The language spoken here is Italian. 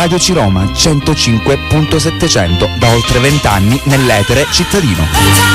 Radio Ciroma 105.700, da oltre 20 anni nell'etere cittadino.